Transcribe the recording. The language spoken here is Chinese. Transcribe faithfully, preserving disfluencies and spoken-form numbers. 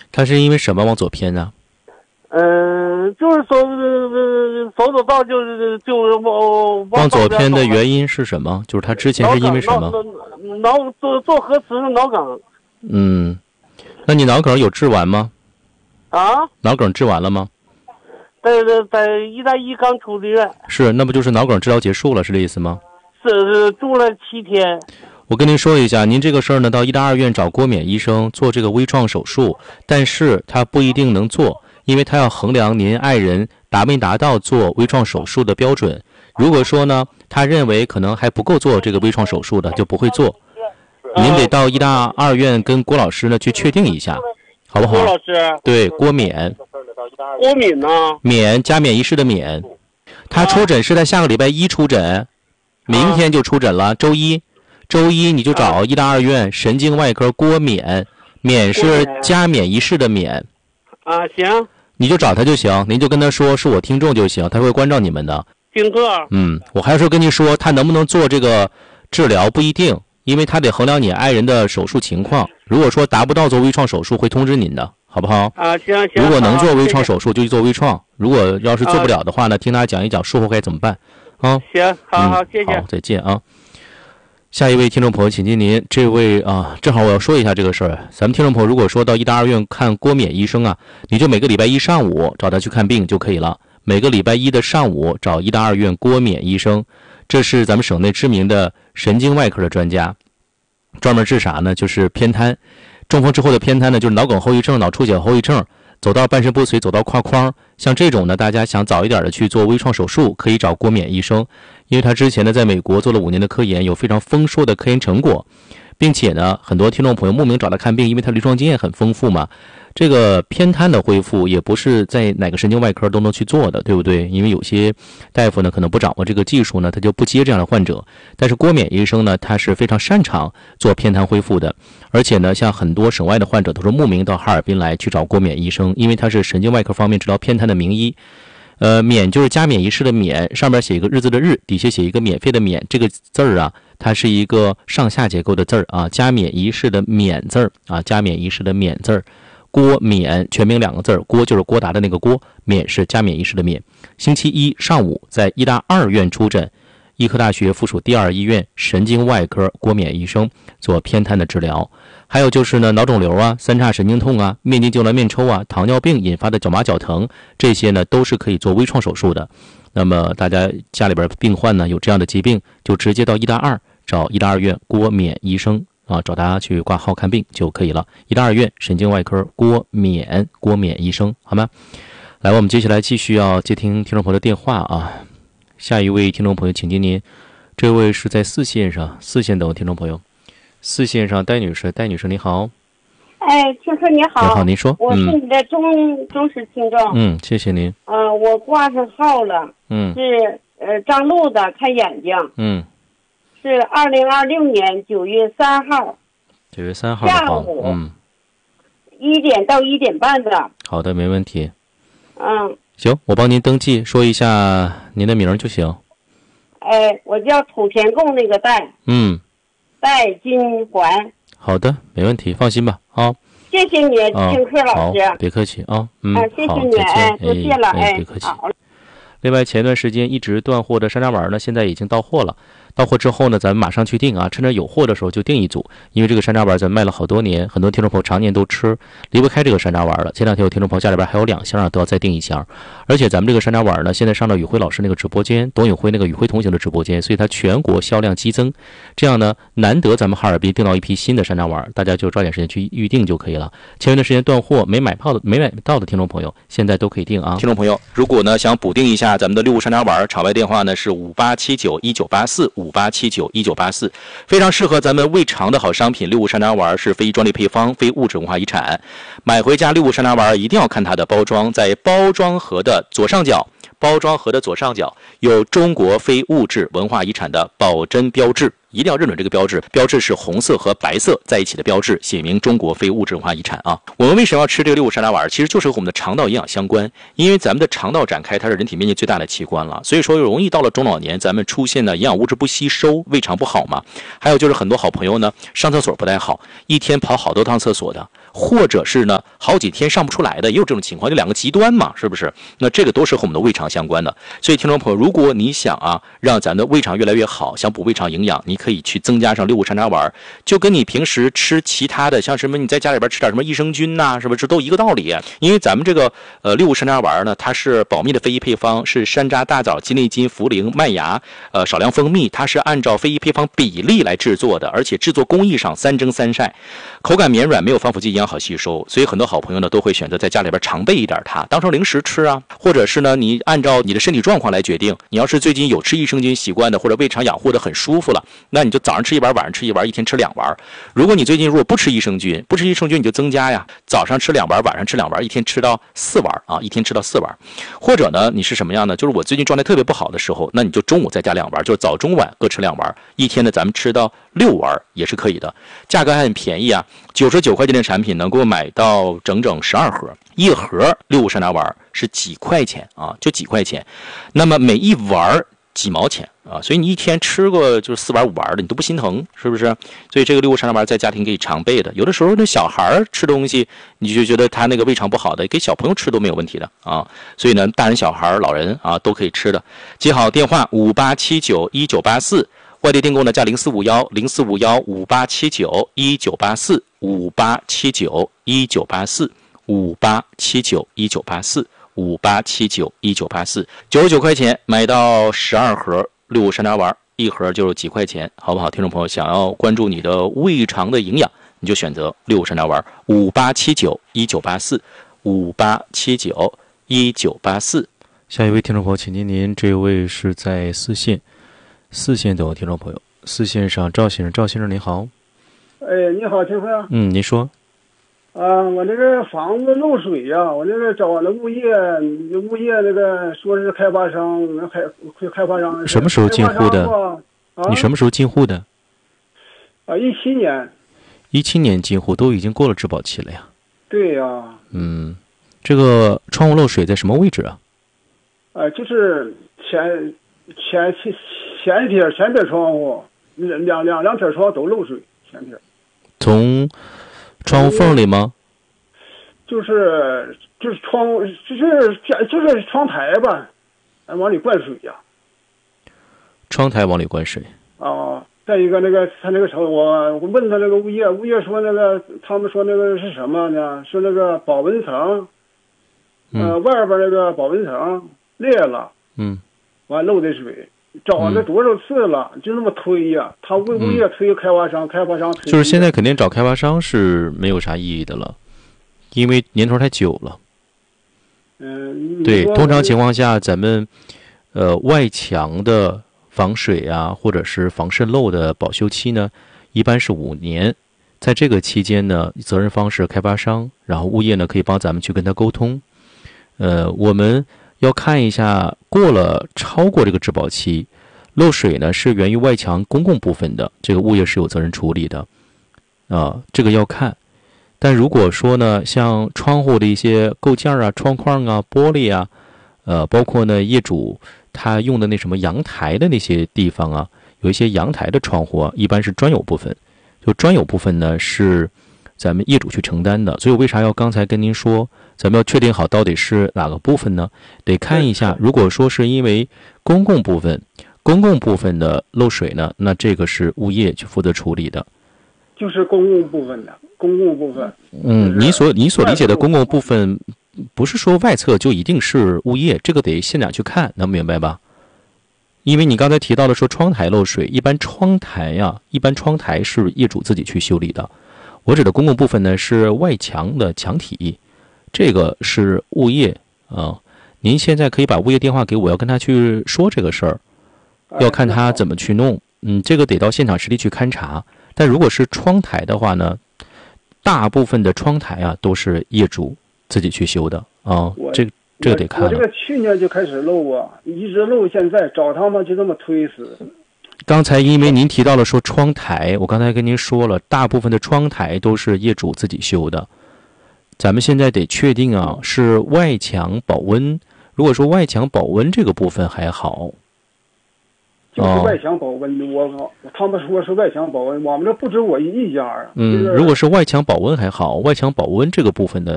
他是因为什么往左偏呢？ 嗯、呃，就是走呃走走道就是就是往往左偏的原因是什么？就是他之前是因为什么？ 脑做做核磁是脑梗。 嗯，那你脑梗有治完吗？ 啊？ 脑梗治完了吗？ 在在在医大一刚出的院。 是，那不就是脑梗治疗结束了，是这意思吗？ 是是住了七天。 我跟您说一下，您这个事儿呢，到医大二院找郭冕医生做这个微创手术，但是他不一定能做，因为他要衡量您爱人达没达到做微创手术的标准。如果说呢，他认为可能还不够做这个微创手术的，就不会做。您得到医大二院跟郭老师呢去确定一下，好不好？ 郭老师。 对，郭冕。 郭敏呢？ 冕，加冕仪式的冕。他出诊是在下个礼拜一出诊，明天就出诊了，周一。周一你就找医大二院神经外科郭冕，冕是加冕仪式的冕。 啊，行。 你就找他就行，您就跟他说是我听众就行，他会关照你们的。 听课。 嗯，我还是跟您说，他能不能做这个治疗不一定，因为他得衡量你爱人的手术情况。如果说达不到做微创手术，会通知您的，好不好？ 啊，行行。 如果能做微创手术，就去做微创；如果要是做不了的话呢，听他讲一讲术后该怎么办。啊， 行，好好，谢谢。 好，再见啊。下一位听众朋友，请进您。这位啊，正好我要说一下这个事儿。咱们听众朋友，如果说到医大二院看郭冕医生啊，你就每个礼拜一上午找他去看病就可以了。每个礼拜一的上午找医大二院郭冕医生，这是咱们省内知名的神经外科的专家，专门治啥呢？就是偏瘫。中风之后的偏瘫呢，就是脑梗后遗症、脑出血后遗症，走到半身不遂，走到胯框。像这种呢，大家想早一点的去做微创手术，可以找郭冕医生。因为他之前呢在美国做了五年的科研，有非常丰硕的科研成果，并且呢很多听众朋友慕名找他看病，因为他临床经验很丰富嘛。这个偏瘫的恢复也不是在哪个神经外科都能去做的，对不对？因为有些大夫呢可能不掌握这个技术呢，他就不接这样的患者。但是郭冕医生呢，他是非常擅长做偏瘫恢复的，而且呢像很多省外的患者都是慕名到哈尔滨来去找郭冕医生，因为他是神经外科方面治疗偏瘫的名医。呃，冕就是加冕仪式的冕，上面写一个日字的日，底下写一个免费的免，这个字儿啊，它是一个上下结构的字儿啊，加冕仪式的冕字儿啊，加冕仪式的冕字儿。郭冕全名两个字儿，郭就是郭达的那个郭，冕是加冕仪式的冕。星期一上午在医大二院出诊，医科大学附属第二医院神经外科郭冕医生做偏瘫的治疗。还有就是呢，脑肿瘤啊、三叉神经痛啊、面筋睾丸面抽啊、糖尿病引发的脚麻脚疼，这些呢都是可以做微创手术的。那么大家家里边病患呢有这样的疾病，就直接到医大二找医大二院郭冕医生啊，找他去挂号看病就可以了。医大二院神经外科郭冕郭冕医生，好吗？来，我们接下来继续要接听听众朋友的电话啊。下一位听众朋友，请接您。这位是在四线上，四线等听众朋友。四线上，戴女士，戴女士你好。 哎，听说你好。 你好，您说。 我是你的忠、嗯、忠实听众。 嗯，谢谢您。 呃，我挂上号了。 嗯。 是呃张璐的看眼睛。 嗯。 是二零二六年九月三号。 九月三号下午。 嗯。 一点到一点半的。 好的，没问题。 嗯。 行，我帮您登记，说一下您的名就行。 哎，我叫土田贡那个戴。 嗯。 戴金环。 好的，没问题，放心吧啊。 谢谢你，听课老师。 好，别客气啊。嗯， 啊，谢谢你，哎，多谢了， 哎，别客气。另外，前段时间一直断货的山楂丸呢，现在已经到货了。到货之后呢，咱们马上去订啊，趁着有货的时候就订一组，因为这个山楂丸咱们卖了好多年，很多听众朋友常年都吃，离不开这个山楂丸了。前两天有听众朋友家里边还有两箱啊，都要再订一箱。而且咱们这个山楂丸呢，现在上到宇辉老师那个直播间，董宇辉那个宇辉同行的直播间，所以它全国销量激增。这样呢，难得咱们哈尔滨订到一批新的山楂丸，大家就抓点时间去预定就可以了。前一段时间断货没买到的没买到的听众朋友，现在都可以订啊。听众朋友，如果呢想补订一下咱们的六物山楂丸，场外电话呢是五八七九一九八四五八七九一九八四，非常适合咱们胃肠的好商品。六物山楂丸是非专利配方，非物质文化遗产。买回家六物山楂丸一定要看它的包装，在包装盒的左上角，包装盒的左上角有中国非物质文化遗产的保真标志，一定要认准这个标志，标志是红色和白色在一起的标志，写明中国非物质文化遗产啊。我们为什么要吃这个六物山楂丸？其实就是和我们的肠道营养相关，因为咱们的肠道展开它是人体面积最大的器官了，所以说容易到了中老年咱们出现的营养物质不吸收，胃肠不好嘛。还有就是很多好朋友呢上厕所不太好，一天跑好多趟厕所的， 或者是呢好几天上不出来的，也有这种情况，就两个极端嘛，是不是？那这个都是和我们的胃肠相关的。所以听众朋友，如果你想啊让咱的胃肠越来越好，想补胃肠营养，你可以去增加上六物山楂丸，就跟你平时吃其他的，像什么你在家里边吃点什么益生菌呐、啊，是不是都一个道理？因为咱们这个呃六物山楂丸呢，它是保密的非遗配方，是山楂、大枣、鸡内金、茯苓、麦芽，呃少量蜂蜜，它是按照非遗配方比例来制作的，而且制作工艺上三蒸三晒，口感绵软，没有防腐剂，营养好吸收，所以很多好朋友呢都会选择在家里边常备一点它，当成零食吃啊，或者是呢你按照你的身体状况来决定。你要是最近有吃益生菌习惯的，或者胃肠养护的很舒服了，那你就早上吃一丸，晚上吃一丸，一天吃两丸。如果你最近如果不吃益生菌，不吃益生菌你就增加呀，早上吃两丸，晚上吃两丸，一天吃到四丸啊，一天吃到四丸。或者呢你是什么样呢？就是我最近状态特别不好的时候，那你就中午再加两丸，就是早中晚各吃两丸，一天呢咱们吃到六丸也是可以的，价格还很便宜啊，九十九块钱的产品能够买到整整十二盒，一盒六物山楂丸是几块钱啊，就几块钱，那么每一丸几毛钱啊，所以你一天吃过就是四丸五丸的，你都不心疼，是不是？所以这个六物山楂丸在家庭可以常备的，有的时候那小孩吃东西，你就觉得他那个胃肠不好的，给小朋友吃都没有问题的啊。所以呢，大人、小孩、老人啊都可以吃的。记好电话五八七九一九八四，外地订购呢加零四五幺零四五幺五八七九一九八四五八七九一九八四五八七九一九八四。五八七九一九八四，九十九块钱买到十二盒六物山楂丸，一盒就是几块钱，好不好？听众朋友，想要关注你的胃肠的营养，你就选择六物山楂丸，五八七九一九八四，五八七九一九八四。下一位听众朋友，请听您，这位是在四线，四线的听众朋友，四线上赵先生，赵先生您好。 哎，你好，秦辉啊。 嗯，您说。 啊，我这个房子漏水呀、啊，我这个找了物业，物业那个说是开发商，开开发商什么时候进户的？ 啊、 你什么时候进户的？ 啊，一七年。 一七年进户，都已经过了质保期了呀。 对呀、啊。 嗯，这个窗户漏水在什么位置啊？ 啊，就是前前前前撇前撇窗户，两两两撇窗都漏水，前撇。 从窗户缝里吗？ 就是就是窗就是就是窗台吧，往里灌水呀、啊。 窗台往里灌水。 啊，再一个那个他那个时候我我问他那个物业，物业说那个他们说那个是什么呢？是那个保温层，呃， 嗯、 外边那个保温层裂了， 嗯， 完漏的水。找了多少次了、嗯、就那么推呀、啊，他物物业推开发商、嗯、开发商推， 就是现在肯定找开发商是没有啥意义的了，因为年头太久了。 嗯， 对，通常情况下咱们呃外墙的防水啊或者是防渗漏的保修期呢一般是五年，在这个期间呢责任方是开发商，然后物业呢可以帮咱们去跟他沟通。呃我们要看一下过了超过这个质保期，漏水呢是源于外墙公共部分的，这个物业是有责任处理的啊、呃，这个要看。但如果说呢像窗户的一些构件啊、窗框啊、玻璃啊，呃包括呢业主他用的那什么阳台的那些地方啊，有一些阳台的窗户啊一般是专有部分，就专有部分呢是咱们业主去承担的。所以为啥要刚才跟您说咱们要确定好到底是哪个部分呢？得看一下，如果说是因为公共部分公共部分的漏水呢，那这个是物业去负责处理的。 就是公共部分的公共部分。 嗯，你所你所理解的公共部分不是说外侧就一定是物业，这个得现场去看，能明白吧？因为你刚才提到的说窗台漏水，一般窗台呀、啊，一般窗台是业主自己去修理的。我指的公共部分呢是外墙的墙体，这个是物业啊。您现在可以把物业电话给我，要跟他去说这个事儿，要看他怎么去弄。嗯，这个得到现场实地去勘察。但如果是窗台的话呢，大部分的窗台啊都是业主自己去修的啊。这个这个得看了。 我这个去年就开始漏啊，一直漏现在，找他们就这么推死。 刚才因为您提到了说窗台，我刚才跟您说了，大部分的窗台都是业主自己修的。咱们现在得确定啊，是外墙保温。如果说外墙保温这个部分还好， 就是外墙保温。我他们说是外墙保温，我们这不止我一家啊。 嗯，如果是外墙保温还好，外墙保温这个部分的